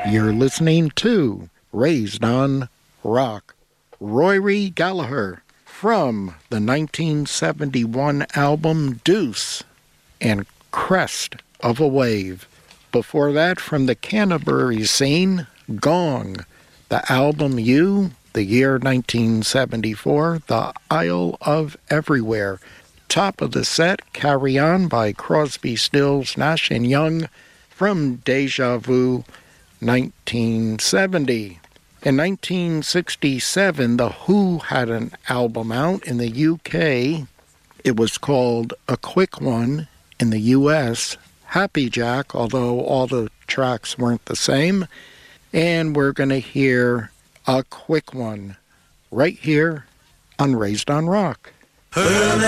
You're listening to Raised on Rock. Rory Gallagher from the 1971 album Deuce and Crest of a Wave. Before that, from the Canterbury scene, Gong, the album You, the year 1974, The Isle of Everywhere. Top of the set, Carry On by Crosby, Stills, Nash & Young from Deja Vu, 1970. In 1967, The Who had an album out in the UK. It was called A Quick One in the US, Happy Jack, although all the tracks weren't the same. And we're going to hear A Quick One right here on Raised on Rock.